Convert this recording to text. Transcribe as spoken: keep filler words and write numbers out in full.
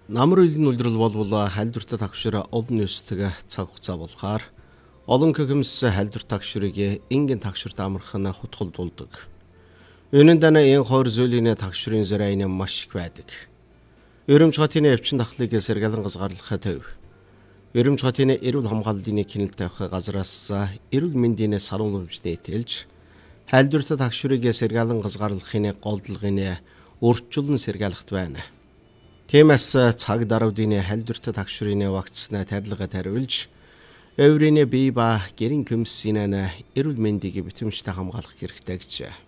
Намар үеийн үйлрэл болвол халдвартай тагшраа олон өсдөг цаг хугацаа болохоор олон хэмс халдвар тагшрыг ингийн тагшрт амарх нь хутгалдуулдаг. Үүнэн дана энэ хоёр зүйлийн тагшрын зэрэг маш их байдаг. Ерөмж хотын өвчин дахлыг сэргэлэн газгаарлахад төв. Ерөмж хотын эрүүл хамгааллын кинэл тавих газраас эрүүл мэндийн салууламжтай тэлж халдвартай тагшрыг сэргэлэн газгаарлахын голдлогын өөрчлөлн сэргээлэхт байна. Тиймээс цаг даруйдын халдвартай тагшрын вакцина тарилга тариулж, өврийн бие ба гэрийн комиссийн эрүүл мэндийг битэмжтэй хамгаалах хэрэгтэй гэж.